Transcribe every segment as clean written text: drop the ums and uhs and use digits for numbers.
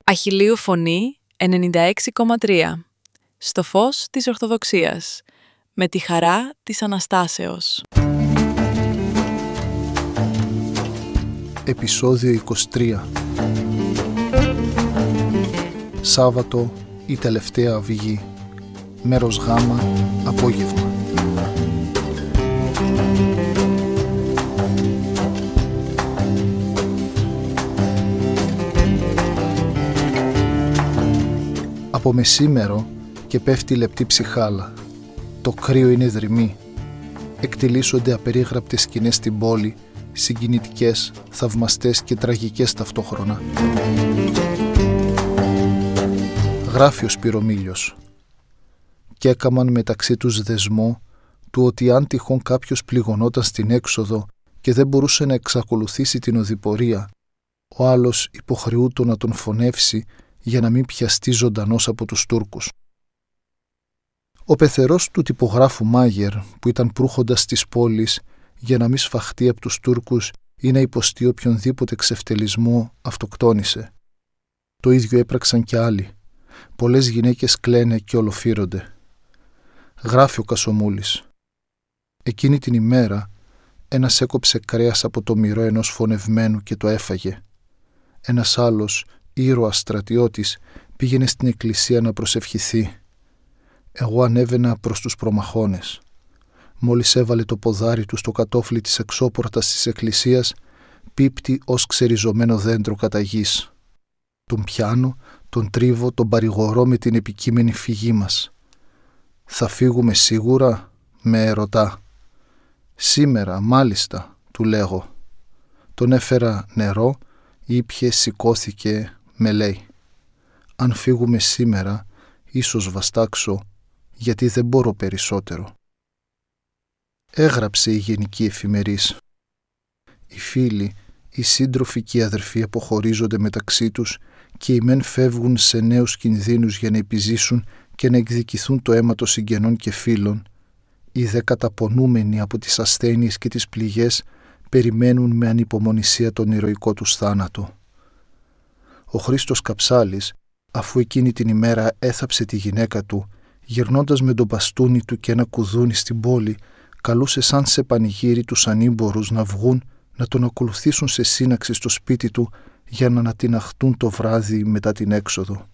Αχιλλείου Φωνή 96,3. Στο φως της Ορθοδοξίας, με τη χαρά της Αναστάσεως. Επεισόδιο 23. Σάββατο, η τελευταία Αυγή. Μέρος Γ, απόγευμα. Από μεσήμερο και πέφτει λεπτή ψυχάλα. Το κρύο είναι δρυμή. Εκτιλήσονται απερίγραπτες σκηνές στην πόλη, συγκινητικές, θαυμαστές και τραγικές ταυτόχρονα. Γράφει ο Σπυρομήλιος. Κι έκαμαν μεταξύ τους δεσμό του ότι αν τυχόν κάποιος πληγωνόταν στην έξοδο και δεν μπορούσε να εξακολουθήσει την οδηπορία, ο άλλος υποχρεούτο να τον φωνεύσει για να μην πιαστεί ζωντανός από τους Τούρκους. Ο πεθερός του τυπογράφου Μάγερ, που ήταν προύχοντας της πόλης για να μην σφαχτεί από τους Τούρκους ή να υποστεί οποιονδήποτε εξευτελισμό, αυτοκτόνησε. Το ίδιο έπραξαν κι άλλοι. Πολλές γυναίκες κλαίνε και ολοφύρονται. Γράφει ο Κασομούλης. Εκείνη την ημέρα ένας έκοψε κρέας από το μυρό ενός φωνευμένου και το έφαγε. Ένας άλλος, ήρωας στρατιώτης, πήγαινε στην εκκλησία να προσευχηθεί. Εγώ ανέβαινα προς τους προμαχώνες. Μόλις έβαλε το ποδάρι του στο κατόφλι της εξώπορτας της εκκλησίας, πίπτει ως ξεριζωμένο δέντρο κατά γης. Τον πιάνω, τον τρίβω, τον παρηγορώ με την επικείμενη φυγή μας. «Θα φύγουμε σίγουρα?» με ερωτά. «Σήμερα, μάλιστα», του λέγω. Τον έφερα νερό, ήπιε, σηκώθηκε, με λέει. «Αν φύγουμε σήμερα, ίσως βαστάξω, γιατί δεν μπορώ περισσότερο». Έγραψε η Γενική Εφημερής. Οι φίλοι, οι σύντροφοι και οι αδερφοί αποχωρίζονται μεταξύ τους και οι μεν φεύγουν σε νέους κινδύνους για να επιζήσουν και να εκδικηθούν το αίμα των συγγενών και φίλων. Οι δε καταπονούμενοι από τις ασθένειες και τις πληγές περιμένουν με ανυπομονησία τον ηρωικό τους θάνατο. Ο Χρήστος Καψάλης, αφού εκείνη την ημέρα έθαψε τη γυναίκα του, γυρνώντας με τον μπαστούνι του και ένα κουδούνι στην πόλη, καλούσε σαν σε πανηγύρι τους ανήμπορους να βγουν να τον ακολουθήσουν σε σύναξη στο σπίτι του για να ανατιναχτούν το βράδυ μετά την έξοδο.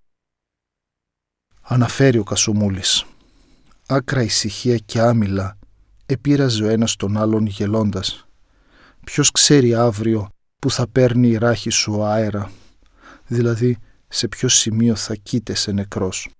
Αναφέρει ο Κασομούλης. Άκρα ησυχία και άμυλα επήραζε ο ένας τον άλλον γελώντας. Ποιος ξέρει αύριο που θα παίρνει η ράχη σου ο αέρα, δηλαδή σε ποιο σημείο θα κοίτεσαι νεκρός.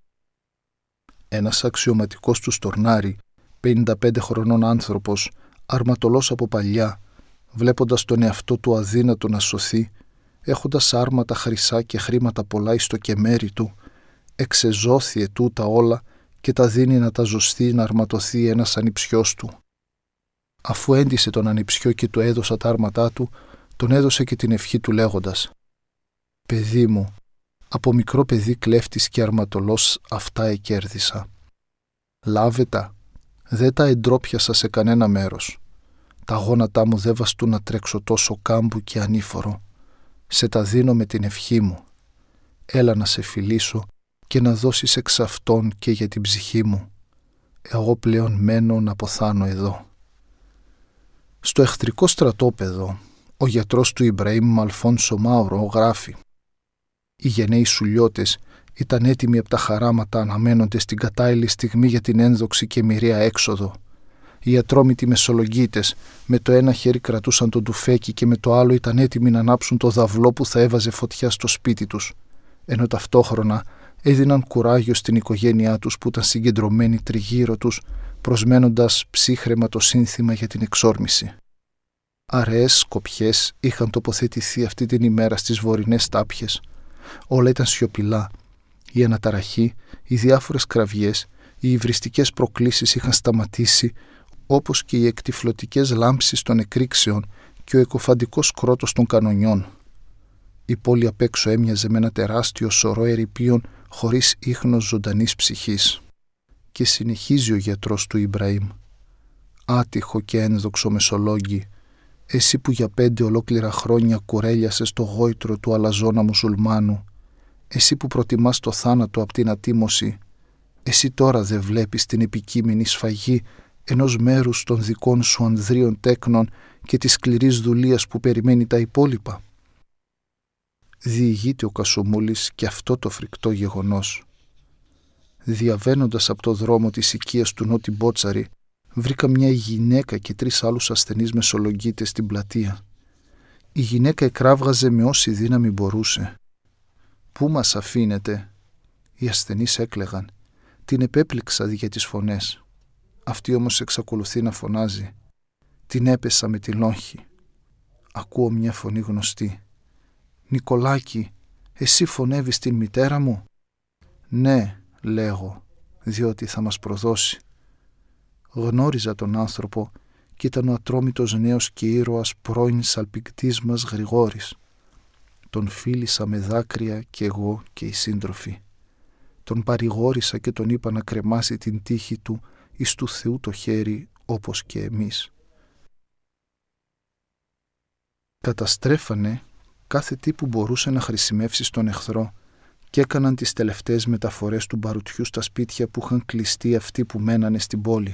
Ένας αξιωματικός του Στορνάρη, 55 χρονών άνθρωπος, αρματολός από παλιά, βλέποντας τον εαυτό του αδύνατο να σωθεί, έχοντας άρματα χρυσά και χρήματα πολλά εις το κεμέρι του, εξεζώθη ετούτα όλα και τα δίνει να τα ζωστεί να αρματωθεί ένας ανιψιός του. Αφού έντυσε τον ανιψιό και του έδωσα τα άρματά του, τον έδωσε και την ευχή του λέγοντας «Παιδί μου, από μικρό παιδί κλέφτης και αρματολός αυτά εκέρδισα. Λάβε τα, δεν τα εντρόπιασα σε κανένα μέρος. Τα γόνατά μου δεν βαστούν να τρέξω τόσο κάμπου και ανήφορο. Σε τα δίνω με την ευχή μου. Έλα να σε φιλήσω και να δώσεις εξ αυτών και για την ψυχή μου. Εγώ πλέον μένω να ποθάνω εδώ». Στο εχθρικό στρατόπεδο, ο γιατρός του Ιμπραήμ Αλφόνσο Μάουρο γράφει «Οι γενναίοι σουλιώτες ήταν έτοιμοι από τα χαράματα αναμένοντες την κατάλληλη στιγμή για την ένδοξη και μοιραία έξοδο. Οι ατρόμητοι μεσολογγίτες με το ένα χέρι κρατούσαν τον τουφέκι και με το άλλο ήταν έτοιμοι να ανάψουν το δαυλό που θα έβαζε φωτιά στο σπίτι τους, ενώ ταυτόχρονα έδιναν κουράγιο στην οικογένειά τους που ήταν συγκεντρωμένη τριγύρω τους, προσμένοντας ψύχραιμα το σύνθημα για την εξόρμηση. Αραιές σκοπιές είχαν τοποθετηθεί αυτή την ημέρα στις βορεινές τάπιες. Όλα ήταν σιωπηλά. Η αναταραχή, οι διάφορες κραυγές, οι υβριστικές προκλήσεις είχαν σταματήσει, όπως και οι εκτυφλωτικές λάμψεις των εκρήξεων και ο εκοφαντικός κρότος των κανονιών. Η πόλη απ' έξω έμοιαζε με ένα τεράστιο σωρό ερειπίων χωρίς ίχνος ζωντανής ψυχής. Και συνεχίζει ο γιατρός του Ιμπραήμ. «Άτυχο και ένδοξο Μεσολόγγι, εσύ που για 5 ολόκληρα χρόνια κουρέλιασες το γόητρο του αλαζόνα μουσουλμάνου, Εσύ που προτιμάς το θάνατο από την ατίμωση, εσύ τώρα δεν βλέπεις την επικείμενη σφαγή ενός μέρους των δικών σου ανδρίων τέκνων και της σκληρής δουλείας που περιμένει τα υπόλοιπα? Διηγείται ο Κασομούλης και αυτό το φρικτό γεγονός. Διαβαίνοντας από το δρόμο της οικίας του Νότι Μπότσαρη, βρήκα μια γυναίκα και 3 άλλους ασθενείς μεσολογγίτες στην πλατεία. Η γυναίκα εκράβγαζε με όση δύναμη μπορούσε. «Πού μας αφήνετε?» Οι ασθενείς έκλαιγαν. Την επέπληξα για τις φωνές. Αυτή όμως εξακολουθεί να φωνάζει. Την έπεσα με τη λόγχη. Ακούω μια φωνή γνωστή. «Νικολάκη, εσύ φωνεύεις την μητέρα μου?» «Ναι», λέγω, «διότι θα μας προδώσει». Γνώριζα τον άνθρωπο και ήταν ο ατρόμητος νέος και ήρωας πρώην σαλπικτής μας Γρηγόρης. Τον φίλησα με δάκρυα κι εγώ και οι σύντροφοι. Τον παρηγόρησα και τον είπα να κρεμάσει την τύχη του εις του Θεού το χέρι όπως και εμείς. Καταστρέφανε κάθε τι που μπορούσε να χρησιμεύσει στον εχθρό και έκαναν τις τελευταίες μεταφορές του μπαρουτιού στα σπίτια που είχαν κλειστεί αυτοί που μένανε στην πόλη.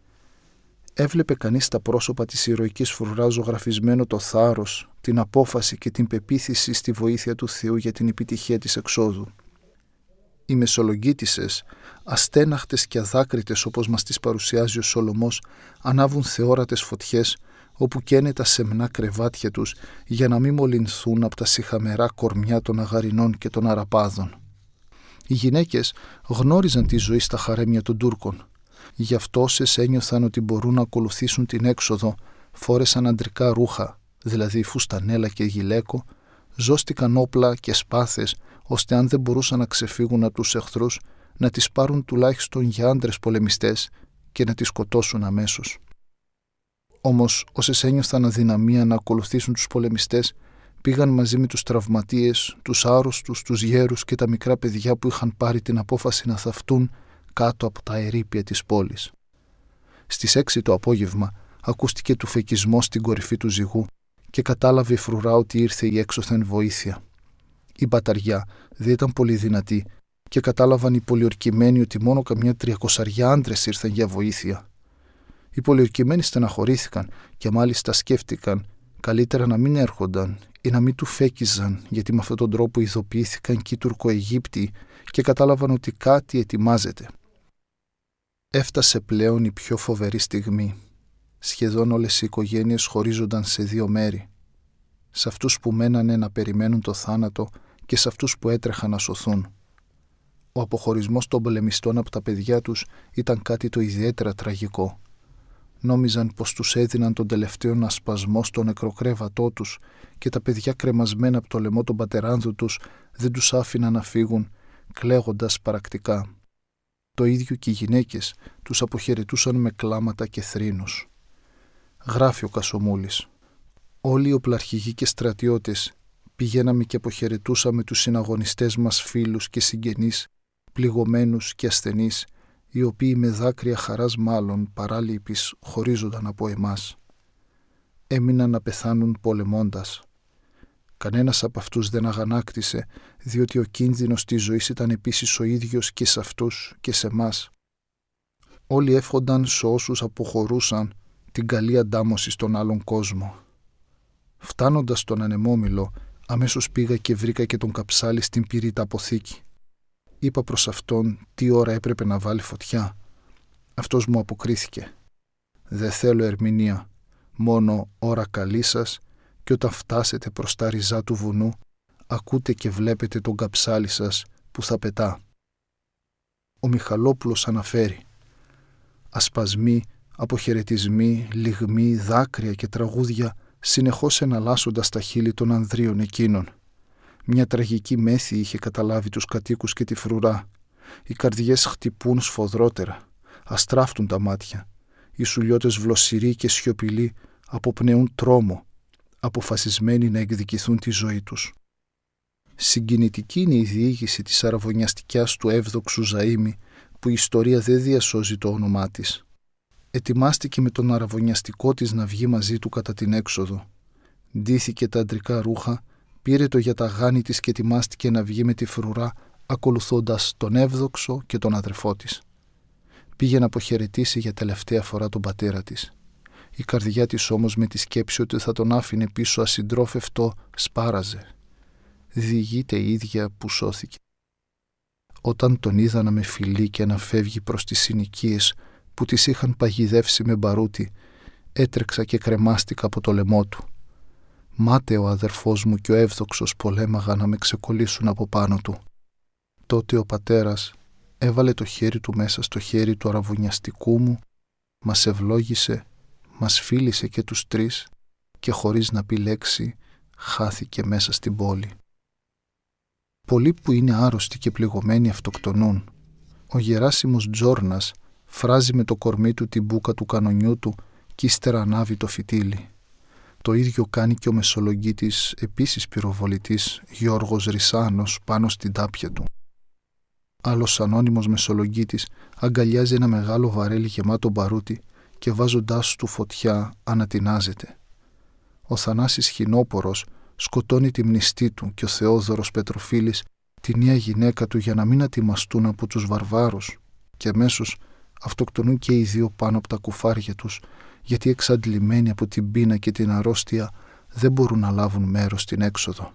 Έβλεπε κανείς στα πρόσωπα της ηρωικής φρουράς ζωγραφισμένο το θάρρος, την απόφαση και την πεποίθηση στη βοήθεια του Θεού για την επιτυχία της εξόδου. Οι μεσολογγίτισσες, αστέναχτες και αδάκριτες όπως μας τις παρουσιάζει ο Σολωμός, ανάβουν θεόρατες φωτιές όπου καίνε τα σεμνά κρεβάτια τους για να μην μολυνθούν από τα σιχαμερά κορμιά των αγαρινών και των αραπάδων. Οι γυναίκες γνώριζαν τη ζωή στα χαρέμια των Τούρκων. Γι' αυτό όσες ένιωθαν ότι μπορούν να ακολουθήσουν την έξοδο, φόρεσαν αντρικά ρούχα, δηλαδή φουστανέλα και γυλαίκο, ζώστηκαν όπλα και σπάθες, ώστε αν δεν μπορούσαν να ξεφύγουν από τους εχθρούς, να τις πάρουν τουλάχιστον για άντρες πολεμιστές και να τις σκοτώσουν αμέσως. Όμως όσες ένιωθαν αδυναμία να ακολουθήσουν τους πολεμιστές, πήγαν μαζί με τους τραυματίες, τους άρρωστους, τους γέρους και τα μικρά παιδιά που είχαν πάρει την απόφαση να θαυτούν κάτω από τα ερείπια της πόλης. Στις 6 το απόγευμα ακούστηκε τουφεκισμός στην κορυφή του ζυγού και κατάλαβε η φρουρά ότι ήρθε η έξωθεν βοήθεια. Η μπαταριά δεν ήταν πολύ δυνατή και κατάλαβαν οι πολιορκημένοι ότι μόνο καμιά 300 άντρες ήρθαν για βοήθεια. Οι πολιορκημένοι στεναχωρήθηκαν και μάλιστα σκέφτηκαν καλύτερα να μην έρχονταν ή να μην του φέκιζαν, γιατί με αυτόν τον τρόπο ειδοποιήθηκαν και οι Τουρκοαιγύπτιοι και κατάλαβαν ότι κάτι ετοιμάζεται. Έφτασε πλέον η πιο φοβερή στιγμή. Σχεδόν όλες οι οικογένειες χωρίζονταν σε 2 μέρη. Σε αυτούς που μένανε να περιμένουν το θάνατο και σε αυτούς που έτρεχαν να σωθούν. Ο αποχωρισμός των πολεμιστών από τα παιδιά τους ήταν κάτι το ιδιαίτερα τραγικό. Νόμιζαν πως τους έδιναν τον τελευταίο ασπασμό στο νεκροκρέβατό τους και τα παιδιά κρεμασμένα από το λαιμό των πατεράνδων τους δεν τους άφηναν να φύγουν, κλαίγοντας παρακτικά. Το ίδιο και οι γυναίκες τους αποχαιρετούσαν με κλάματα και θρήνους. Γράφει ο Κασομούλης. Όλοι οι οπλαρχηγοί και στρατιώτες πηγαίναμε και αποχαιρετούσαμε τους συναγωνιστές μας φίλους και συγγενείς, πληγωμένους και ασθενείς, οι οποίοι με δάκρυα χαράς μάλλον παρά λύπης χωρίζονταν από εμάς. Έμειναν να πεθάνουν πολεμώντας. Κανένας από αυτούς δεν αγανάκτησε, διότι ο κίνδυνος της ζωής ήταν επίσης ο ίδιος και σε αυτούς και σε μας. Όλοι εύχονταν σε όσους αποχωρούσαν την καλή αντάμωση στον άλλον κόσμο. Φτάνοντας στον ανεμόμυλο, αμέσως πήγα και βρήκα και τον Καψάλη στην πυρήτα αποθήκη. Είπα προς αυτόν τι ώρα έπρεπε να βάλει φωτιά. Αυτός μου αποκρίθηκε. «Δεν θέλω ερμηνεία, μόνο ώρα καλή σας και όταν φτάσετε προς τα ριζά του βουνού, ακούτε και βλέπετε τον Καψάλη σας που θα πετά». Ο Μιχαλόπουλος αναφέρει. Ασπασμοί, αποχαιρετισμοί, λυγμοί, δάκρυα και τραγούδια συνεχώς εναλλάσσοντας τα χείλη των ανδρίων εκείνων. Μια τραγική μέθη είχε καταλάβει τους κατοίκους και τη φρουρά. Οι καρδιές χτυπούν σφοδρότερα, αστράφτουν τα μάτια. Οι σουλιώτες βλοσιροί και σιωπηλοί αποπνέουν τρόμο, αποφασισμένοι να εκδικηθούν τη ζωή τους. Συγκινητική είναι η διήγηση της αραβωνιαστικιάς του εύδοξου Ζαΐμι, που η ιστορία δεν διασώζει το όνομά της. Ετοιμάστηκε με τον αραβωνιαστικό της να βγει μαζί του κατά την έξοδο. Ντύθηκε τα αντρικά ρούχα, Πήρε το για τα γάνη της και ετοιμάστηκε να βγει με τη φρουρά, ακολουθώντας τον Εύδοξο και τον αδερφό της. Πήγε να αποχαιρετήσει για τελευταία φορά τον πατέρα της. Η καρδιά της όμως με τη σκέψη ότι θα τον άφηνε πίσω ασυντρόφευτο σπάραζε. Διηγείται η ίδια που σώθηκε. Όταν τον είδα να με φιλεί και να φεύγει προς τις συνοικίες που τις είχαν παγιδεύσει με μπαρούτι, έτρεξα και κρεμάστηκα από το λαιμό του. Μάταιο ο αδερφός μου και ο Εύδοξος πολέμαγαν να με ξεκολλήσουν από πάνω του. Τότε ο πατέρας έβαλε το χέρι του μέσα στο χέρι του αραβωνιαστικού μου, μας ευλόγησε, μας φίλησε και τους τρεις και χωρίς να πει λέξη χάθηκε μέσα στην πόλη. Πολλοί που είναι άρρωστοι και πληγωμένοι αυτοκτονούν. Ο Γεράσιμος Τζόρνας φράζει με το κορμί του την μπούκα του κανονιού του κι ύστερα ανάβει το φυτίλι. Το ίδιο κάνει και ο μεσολογγίτης, επίσης πυροβολητής, Γιώργος Ρυσάνος πάνω στην τάπια του. Άλλος ανώνυμος μεσολογγίτης αγκαλιάζει ένα μεγάλο βαρέλι γεμάτο μπαρούτι και βάζοντάς του φωτιά ανατινάζεται. Ο Θανάσης Χινόπορος σκοτώνει τη μνηστή του και ο Θεόδωρος Πετροφίλης τη νέα γυναίκα του για να μην ατιμαστούν από τους βαρβάρους και αμέσως αυτοκτονούν και οι δύο πάνω από τα κουφάρια τους, γιατί εξαντλημένοι από την πείνα και την αρρώστια δεν μπορούν να λάβουν μέρος στην έξοδο.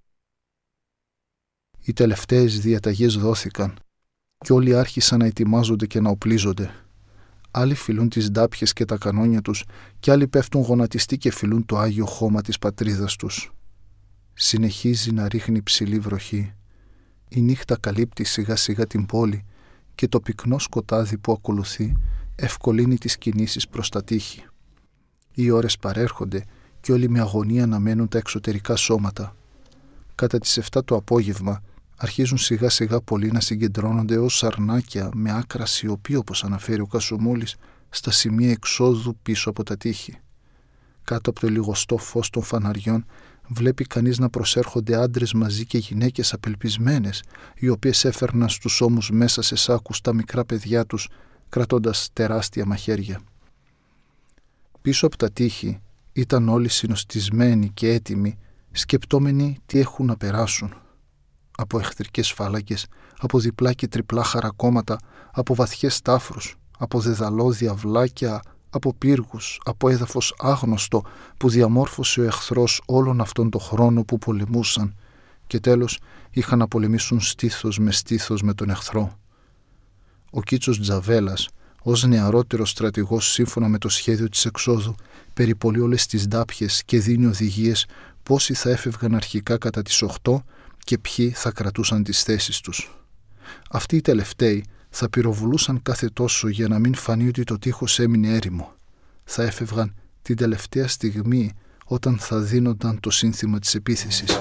Οι τελευταίες διαταγές δόθηκαν και όλοι άρχισαν να ετοιμάζονται και να οπλίζονται. Άλλοι φιλούν τις ντάπιες και τα κανόνια τους και άλλοι πέφτουν γονατιστοί και φιλούν το Άγιο χώμα της πατρίδας τους. Συνεχίζει να ρίχνει ψηλή βροχή. Η νύχτα καλύπτει σιγά σιγά την πόλη και το πυκνό σκοτάδι που ακολουθεί ευκολύνει τις κινήσεις προς τα τείχη. Οι ώρες παρέρχονται και όλοι με αγωνία αναμένουν τα εξωτερικά σώματα. Κατά τις 7 το απόγευμα αρχίζουν σιγά σιγά πολλοί να συγκεντρώνονται ως σαρνάκια με άκρα σιωπή, όπως αναφέρει ο Κασομούλης, στα σημεία εξόδου πίσω από τα τείχη. Κάτω από το λιγοστό φως των φαναριών βλέπει κανείς να προσέρχονται άντρες μαζί και γυναίκες απελπισμένες, οι οποίες έφερναν στους ώμους μέσα σε σάκους τα μικρά παιδιά τους, κρατώντας τεράστια μαχαίρια. Πίσω από τα τείχη ήταν όλοι συνοστισμένοι και έτοιμοι, σκεπτόμενοι τι έχουν να περάσουν. Από εχθρικές φάλακες, από διπλά και τριπλά χαρακόμματα, από βαθιές τάφρους, από δεδαλώδια βλάκια, από πύργους, από έδαφος άγνωστο που διαμόρφωσε ο εχθρός όλον αυτόν τον χρόνο που πολεμούσαν και τέλος είχαν να πολεμήσουν στήθος με τον εχθρό. Ο Κίτσος Τζαβέλας, ως νεαρότερος στρατηγός σύμφωνα με το σχέδιο της εξόδου, περιπολεί όλες τις ντάπιες και δίνει οδηγίες πόσοι θα έφευγαν αρχικά κατά τις 8 και ποιοι θα κρατούσαν τις θέσεις τους. Αυτοί οι τελευταίοι θα πυροβουλούσαν κάθε τόσο για να μην φανεί ότι το τείχος έμεινε έρημο. Θα έφευγαν την τελευταία στιγμή όταν θα δίνονταν το σύνθημα της επίθεσης.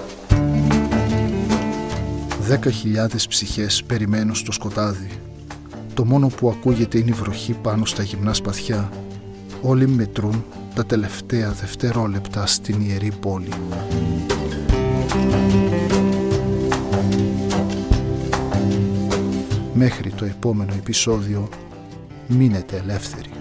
10.000 ψυχές περιμένουν στο σκοτάδι. Το μόνο που ακούγεται είναι η βροχή πάνω στα γυμνά σπαθιά. Όλοι μετρούν τα τελευταία δευτερόλεπτα στην ιερή πόλη. Μέχρι το επόμενο επεισόδιο, μείνετε ελεύθεροι.